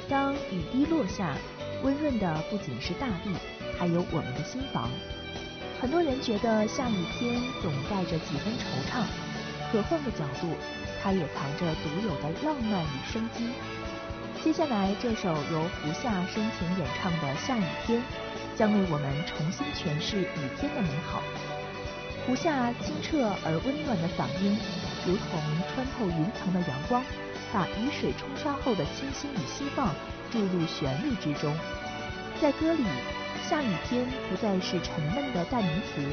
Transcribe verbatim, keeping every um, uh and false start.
当雨滴落下，温润的不仅是大地，还有我们的心房。很多人觉得下雨天总带着几分惆怅，可换个角度，它也藏着独有的浪漫与生机。接下来这首由胡夏深情演唱的《下雨天》，将为我们重新诠释雨天的美好。胡夏清澈而温暖的嗓音，如同穿透云层的阳光，把雨水冲刷后的清新与希望注入旋律之中。在歌里，下雨天不再是沉闷的代名词，